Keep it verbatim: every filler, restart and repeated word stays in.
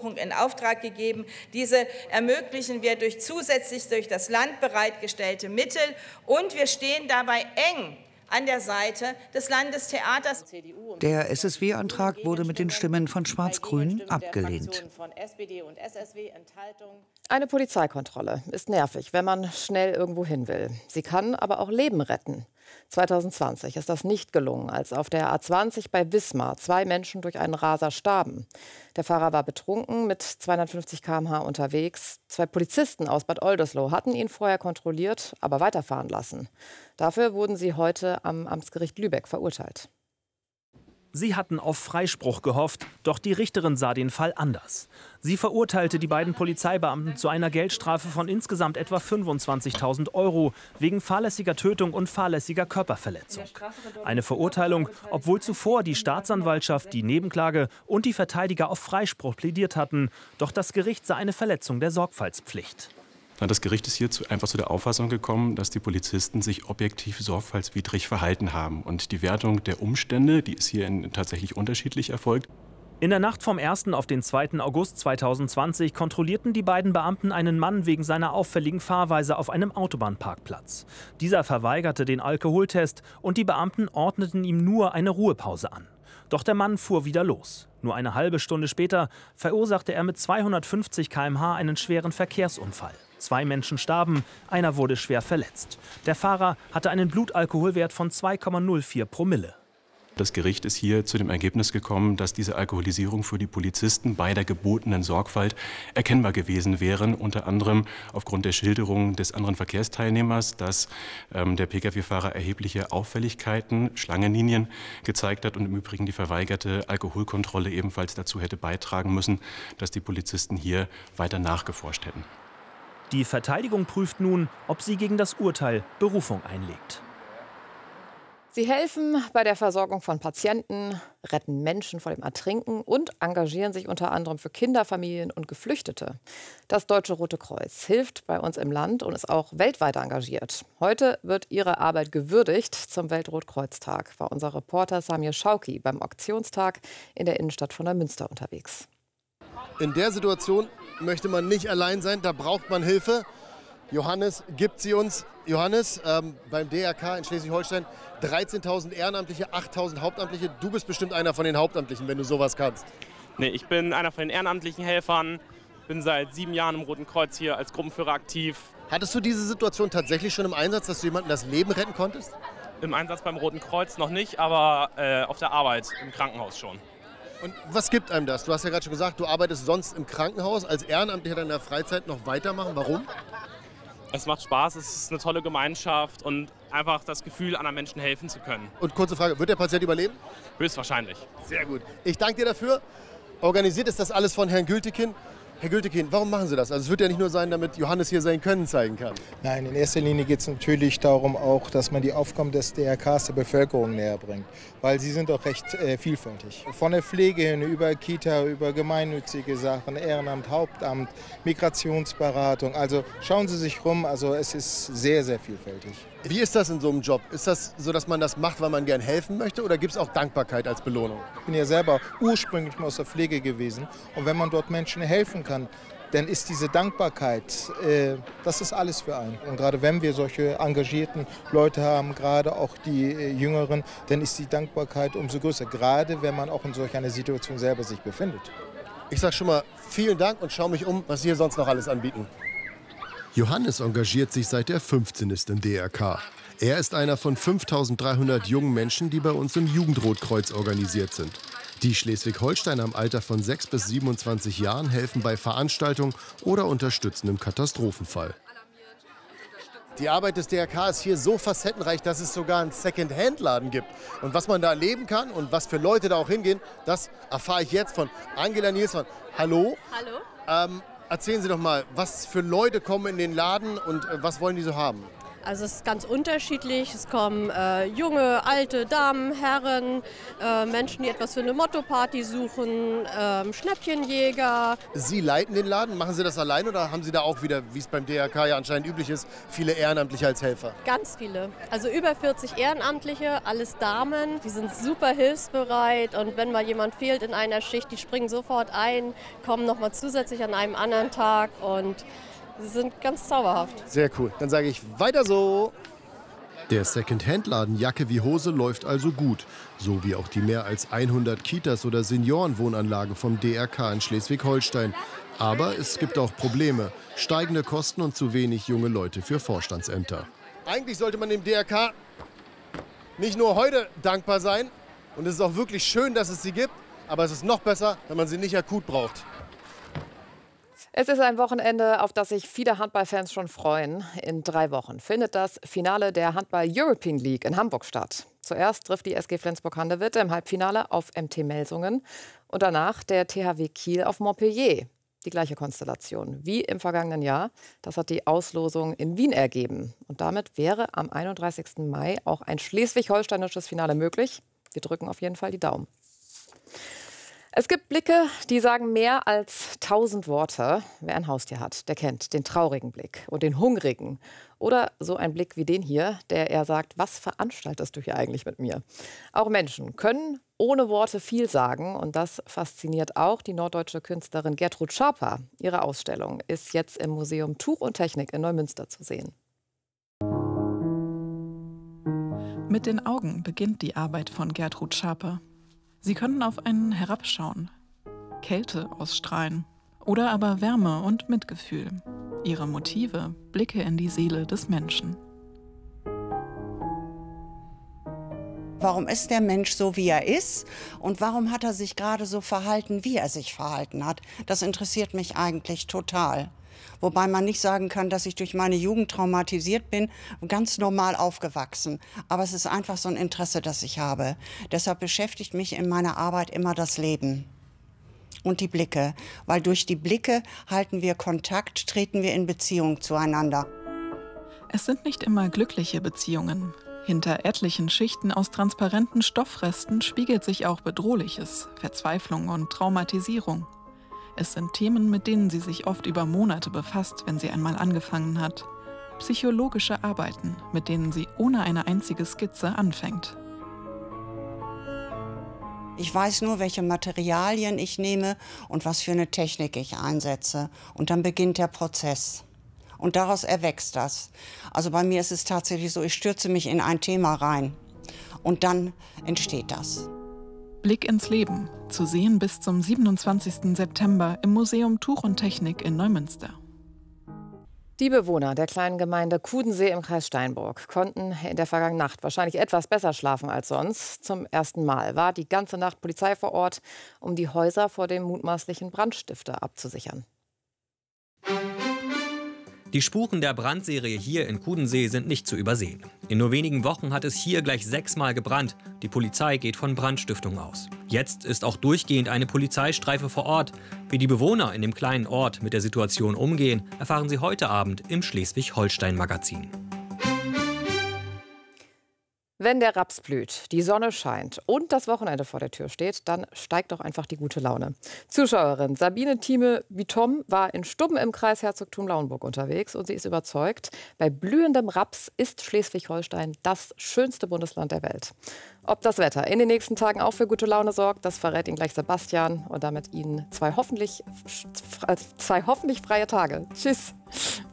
Untersuchung in Auftrag gegeben. Diese ermöglichen wir durch zusätzlich durch das Land bereitgestellte Mittel, und wir stehen dabei eng an der Seite des Landestheaters. Der S S W-Antrag wurde mit den Stimmen von Schwarz-Grün abgelehnt. Eine Polizeikontrolle ist nervig, wenn man schnell irgendwo hin will. Sie kann aber auch Leben retten. zweitausendzwanzig ist das nicht gelungen, als auf der A zwanzig bei Wismar zwei Menschen durch einen Raser starben. Der Fahrer war betrunken, mit zweihundertfünfzig Kilometer pro Stunde unterwegs. Zwei Polizisten aus Bad Oldesloe hatten ihn vorher kontrolliert, aber weiterfahren lassen. Dafür wurden sie heute am Amtsgericht Lübeck verurteilt. Sie hatten auf Freispruch gehofft, doch die Richterin sah den Fall anders. Sie verurteilte die beiden Polizeibeamten zu einer Geldstrafe von insgesamt etwa fünfundzwanzigtausend Euro wegen fahrlässiger Tötung und fahrlässiger Körperverletzung. Eine Verurteilung, obwohl zuvor die Staatsanwaltschaft, die Nebenklage und die Verteidiger auf Freispruch plädiert hatten. Doch das Gericht sah eine Verletzung der Sorgfaltspflicht. Das Gericht ist hier zu, einfach zu der Auffassung gekommen, dass die Polizisten sich objektiv sorgfaltswidrig verhalten haben. Und die Wertung der Umstände, die ist hier in, tatsächlich unterschiedlich erfolgt. In der Nacht vom ersten auf den zweiten August zweitausendzwanzig kontrollierten die beiden Beamten einen Mann wegen seiner auffälligen Fahrweise auf einem Autobahnparkplatz. Dieser verweigerte den Alkoholtest und die Beamten ordneten ihm nur eine Ruhepause an. Doch der Mann fuhr wieder los. Nur eine halbe Stunde später verursachte er mit zweihundertfünfzig Kilometer pro Stunde einen schweren Verkehrsunfall. Zwei Menschen starben, einer wurde schwer verletzt. Der Fahrer hatte einen Blutalkoholwert von zwei Komma null vier Promille. Das Gericht ist hier zu dem Ergebnis gekommen, dass diese Alkoholisierung für die Polizisten bei der gebotenen Sorgfalt erkennbar gewesen wäre. Unter anderem aufgrund der Schilderung des anderen Verkehrsteilnehmers, dass ähm, der Pkw-Fahrer erhebliche Auffälligkeiten, Schlangenlinien gezeigt hat und im Übrigen die verweigerte Alkoholkontrolle ebenfalls dazu hätte beitragen müssen, dass die Polizisten hier weiter nachgeforscht hätten. Die Verteidigung prüft nun, ob sie gegen das Urteil Berufung einlegt. Sie helfen bei der Versorgung von Patienten, retten Menschen vor dem Ertrinken und engagieren sich unter anderem für Kinderfamilien und Geflüchtete. Das Deutsche Rote Kreuz hilft bei uns im Land und ist auch weltweit engagiert. Heute wird ihre Arbeit gewürdigt. Zum Weltrotkreuztag war unser Reporter Samir Schauki beim Auktionstag in der Innenstadt von Neumünster unterwegs. In der Situation möchte man nicht allein sein, da braucht man Hilfe. Johannes gibt sie uns. Johannes, ähm, beim D R K in Schleswig-Holstein dreizehntausend Ehrenamtliche, achttausend Hauptamtliche. Du bist bestimmt einer von den Hauptamtlichen, wenn du sowas kannst. Nee, ich bin einer von den ehrenamtlichen Helfern, bin seit sieben Jahren im Roten Kreuz hier als Gruppenführer aktiv. Hattest du diese Situation tatsächlich schon im Einsatz, dass du jemandem das Leben retten konntest? Im Einsatz beim Roten Kreuz noch nicht, aber äh, auf der Arbeit im Krankenhaus schon. Und was gibt einem das? Du hast ja gerade schon gesagt, du arbeitest sonst im Krankenhaus, als Ehrenamtlicher in der Freizeit noch weitermachen. Warum? Es macht Spaß, es ist eine tolle Gemeinschaft und einfach das Gefühl, anderen Menschen helfen zu können. Und kurze Frage, wird der Patient überleben? Höchstwahrscheinlich. Sehr gut. Ich danke dir dafür. Organisiert ist das alles von Herrn Gültekin. Herr Gültekin, warum machen Sie das? Also es wird ja nicht nur sein, damit Johannes hier sein Können zeigen kann. Nein, in erster Linie geht es natürlich darum auch, dass man die Aufgaben des D R Ks der Bevölkerung näher bringt. Weil sie sind auch recht äh, vielfältig. Von der Pflege hin, über Kita, über gemeinnützige Sachen, Ehrenamt, Hauptamt, Migrationsberatung. Also schauen Sie sich rum, also es ist sehr, sehr vielfältig. Wie ist das in so einem Job? Ist das so, dass man das macht, weil man gern helfen möchte, oder gibt es auch Dankbarkeit als Belohnung? Ich bin ja selber ursprünglich mal aus der Pflege gewesen und wenn man dort Menschen helfen kann, dann ist diese Dankbarkeit, äh, das ist alles für einen. Und gerade wenn wir solche engagierten Leute haben, gerade auch die äh, Jüngeren, dann ist die Dankbarkeit umso größer, gerade wenn man auch in solch einer Situation selber sich befindet. Ich sage schon mal vielen Dank und schaue mich um, was Sie hier sonst noch alles anbieten. Johannes engagiert sich seit er fünfzehn ist im D R K. Er ist einer von fünftausenddreihundert jungen Menschen, die bei uns im Jugendrotkreuz organisiert sind. Die Schleswig-Holsteiner im Alter von sechs bis siebenundzwanzig Jahren helfen bei Veranstaltungen oder unterstützen im Katastrophenfall. Die Arbeit des D R K ist hier so facettenreich, dass es sogar einen Second-Hand-Laden gibt. Und was man da erleben kann und was für Leute da auch hingehen, das erfahre ich jetzt von Angela Nilsson. Hallo. Hallo. Ähm, erzählen Sie doch mal, was für Leute kommen in den Laden und äh, was wollen die so haben? Also es ist ganz unterschiedlich. Es kommen äh, junge, alte Damen, Herren, äh, Menschen, die etwas für eine Motto-Party suchen, äh, Schnäppchenjäger. Sie leiten den Laden, machen Sie das allein oder haben Sie da auch wieder, wie es beim D R K ja anscheinend üblich ist, viele Ehrenamtliche als Helfer? Ganz viele. Also über vierzig Ehrenamtliche, alles Damen. Die sind super hilfsbereit und wenn mal jemand fehlt in einer Schicht, die springen sofort ein, kommen noch mal zusätzlich an einem anderen Tag und sie sind ganz zauberhaft. Sehr cool. Dann sage ich weiter so. Der Second-Hand-Laden Jacke wie Hose läuft also gut. So wie auch die mehr als hundert Kitas oder Seniorenwohnanlagen vom D R K in Schleswig-Holstein. Aber es gibt auch Probleme. Steigende Kosten und zu wenig junge Leute für Vorstandsämter. Eigentlich sollte man dem D R K nicht nur heute dankbar sein. Und es ist auch wirklich schön, dass es sie gibt. Aber es ist noch besser, wenn man sie nicht akut braucht. Es ist ein Wochenende, auf das sich viele Handballfans schon freuen. In drei Wochen findet das Finale der Handball-European League in Hamburg statt. Zuerst trifft die S G Flensburg-Handewitt im Halbfinale auf M T Melsungen und danach der T H W Kiel auf Montpellier. Die gleiche Konstellation wie im vergangenen Jahr. Das hat die Auslosung in Wien ergeben. Und damit wäre am einunddreißigsten Mai auch ein schleswig-holsteinisches Finale möglich. Wir drücken auf jeden Fall die Daumen. Es gibt Blicke, die sagen mehr als tausend Worte. Wer ein Haustier hat, der kennt den traurigen Blick und den hungrigen. Oder so ein Blick wie den hier, der eher sagt, was veranstaltest du hier eigentlich mit mir? Auch Menschen können ohne Worte viel sagen. Und das fasziniert auch die norddeutsche Künstlerin Gertrud Schaper. Ihre Ausstellung ist jetzt im Museum Tuch und Technik in Neumünster zu sehen. Mit den Augen beginnt die Arbeit von Gertrud Schaper. Sie können auf einen herabschauen, Kälte ausstrahlen oder aber Wärme und Mitgefühl. Ihre Motive, Blicke in die Seele des Menschen. Warum ist der Mensch so, wie er ist? Und warum hat er sich gerade so verhalten, wie er sich verhalten hat? Das interessiert mich eigentlich total. Wobei man nicht sagen kann, dass ich durch meine Jugend traumatisiert bin, ganz normal aufgewachsen. Aber es ist einfach so ein Interesse, das ich habe. Deshalb beschäftigt mich in meiner Arbeit immer das Leben und die Blicke. Weil durch die Blicke halten wir Kontakt, treten wir in Beziehung zueinander. Es sind nicht immer glückliche Beziehungen. Hinter etlichen Schichten aus transparenten Stoffresten spiegelt sich auch Bedrohliches, Verzweiflung und Traumatisierung. Es sind Themen, mit denen sie sich oft über Monate befasst, wenn sie einmal angefangen hat. Psychologische Arbeiten, mit denen sie ohne eine einzige Skizze anfängt. Ich weiß nur, welche Materialien ich nehme und was für eine Technik ich einsetze. Und dann beginnt der Prozess. Und daraus erwächst das. Also bei mir ist es tatsächlich so, ich stürze mich in ein Thema rein. Und dann entsteht das. Blick ins Leben, zu sehen bis zum siebenundzwanzigsten September im Museum Tuch und Technik in Neumünster. Die Bewohner der kleinen Gemeinde Kudensee im Kreis Steinburg konnten in der vergangenen Nacht wahrscheinlich etwas besser schlafen als sonst. Zum ersten Mal war die ganze Nacht Polizei vor Ort, um die Häuser vor dem mutmaßlichen Brandstifter abzusichern. Die Spuren der Brandserie hier in Kudensee sind nicht zu übersehen. In nur wenigen Wochen hat es hier gleich sechsmal gebrannt. Die Polizei geht von Brandstiftung aus. Jetzt ist auch durchgehend eine Polizeistreife vor Ort. Wie die Bewohner in dem kleinen Ort mit der Situation umgehen, erfahren Sie heute Abend im Schleswig-Holstein-Magazin. Wenn der Raps blüht, die Sonne scheint und das Wochenende vor der Tür steht, dann steigt doch einfach die gute Laune. Zuschauerin Sabine Thieme-Vitom war in Stubben im Kreis Herzogtum Lauenburg unterwegs und sie ist überzeugt, bei blühendem Raps ist Schleswig-Holstein das schönste Bundesland der Welt. Ob das Wetter in den nächsten Tagen auch für gute Laune sorgt, das verrät Ihnen gleich Sebastian und damit Ihnen zwei hoffentlich, zwei hoffentlich freie Tage. Tschüss!